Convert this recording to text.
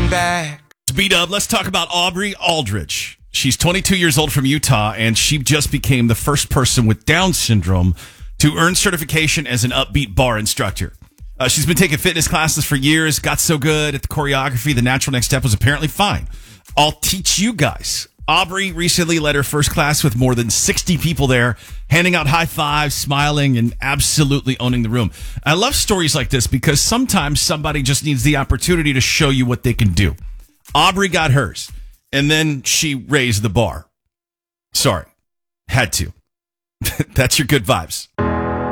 looking back. B-Dub, let's talk about Aubrey Aldrich. She's 22 years old from Utah, and she just became the first person with Down syndrome to earn certification as an upbeat bar instructor. She's been taking fitness classes for years, got so good at the choreography, the natural next step was apparently fine. I'll teach you guys. Aubrey recently led her first class with more than 60 people there, handing out high fives, smiling, and absolutely owning the room. I love stories like this because sometimes somebody just needs the opportunity to show you what they can do. Aubrey got hers, and then she raised the bar. Sorry. Had to. That's your good vibes.